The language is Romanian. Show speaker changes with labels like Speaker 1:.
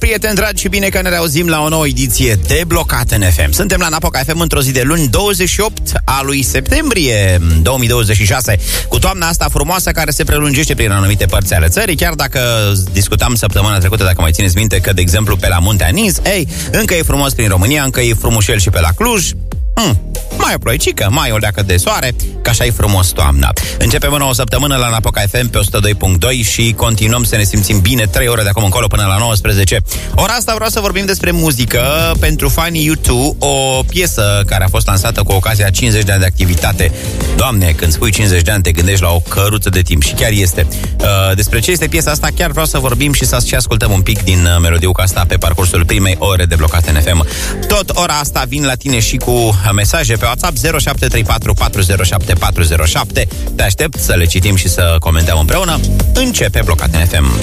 Speaker 1: prieteni dragi, și bine că ne reauzim la o nouă ediție de Blocat în FM. Suntem la Napoca FM într-o zi de luni, 28 a lui septembrie 2026, cu toamna asta frumoasă care se prelungește prin anumite părți ale țării. Chiar dacă discutam săptămâna trecută, dacă mai țineți minte, că, de exemplu, pe la Muntea Nis, încă e frumos prin România, încă e frumușel și pe la Cluj. Mai o ploicică, mai o leacă de soare, că așa e frumos toamna. Începem o nouă săptămână la Napoca FM pe 102.2 și continuăm să ne simțim bine 3 ore de acum încolo până la 19. Ora asta vreau să vorbim despre muzică. Pentru fanii U2, o piesă care a fost lansată cu ocazia 50 de ani de activitate. Doamne, când spui 50 de ani te gândești la o căruță de timp, și chiar este. Despre ce este piesa asta chiar vreau să vorbim și să ascultăm un pic din melodiuca asta pe parcursul primei ore de Blocat în FM. Tot ora asta vin la tine și cu mesaje pe WhatsApp 0734 407 407. Te aștept să le citim și să comentăm împreună. Începe Blocat în FM.